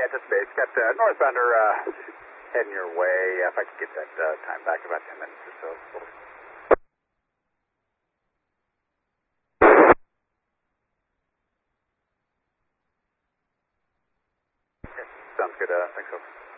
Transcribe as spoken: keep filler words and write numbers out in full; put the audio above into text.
yeah, just base. Got uh, northbounder uh, heading your way. If I could get that uh, time back about ten minutes or so. Okay, sounds good. Uh, thanks, folks.